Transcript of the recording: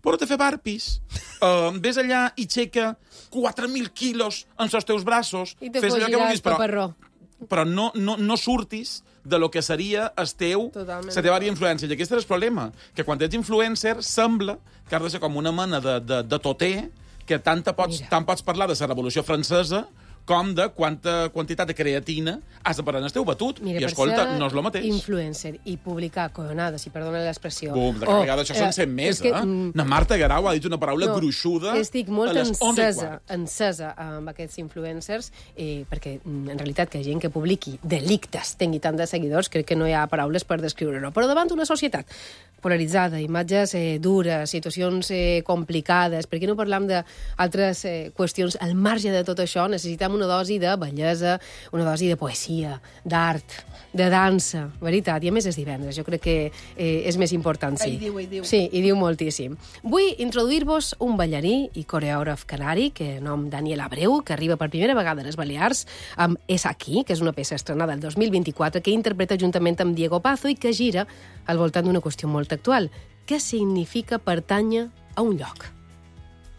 però te fer barpis. Ves allà i aixeca 4.000 quilos en els teus braços. I te fes allò que vulguis, però no surtis de lo que seria la teva àrea d'influència. I aquest és el problema, que quan ets influencer sembla que has de ser com una mena de toter, que tant pots parlar de la Revolució Francesa com de quanta quantitat de creatina has de parar en el teu batut. I, escolta, no és el mateix. Influencer i publicar collonades, si perdona l'expressió... Bum, de vegada això són 100 més, Na Marta Garau ha dit una paraula gruixuda estic molt encesa amb aquests influencers, perquè, en realitat, que gent que publiqui delictes tingui tant de seguidors, crec que no hi ha paraules per descriure-ho. Però davant una societat polaritzada, imatges dures, situacions complicades, per què no parlam d'altres qüestions al marge de tot això? Necessitem una dosi de bellesa, una dosi de poesia, d'art, de dansa, veritat, i a més és divendres, jo crec que és més important, sí. Ell diu. Sí, hi diu moltíssim. Vull introduir-vos un ballarí i coreògraf canari, que nom Daniel Abreu, que arriba per primera vegada a les Balears, amb És aquí, que és una peça estrenada el 2024, que interpreta juntament amb Diego Pazo i que gira al voltant d'una qüestió molt actual. Què significa pertànyer a un lloc?